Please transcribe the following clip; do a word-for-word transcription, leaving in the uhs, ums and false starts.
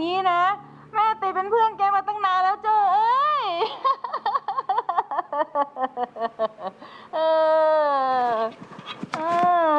งี้นะแม่ติเป็นเพื่อนแกมาตั้งนานแล้วโจ้เอ้ย